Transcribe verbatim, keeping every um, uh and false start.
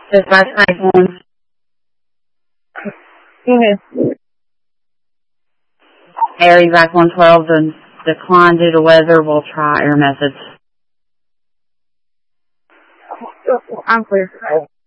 Dispatch nine one. Go ahead. Air evac one twelve, the decline due to weather. We'll try air methods. I'm clear.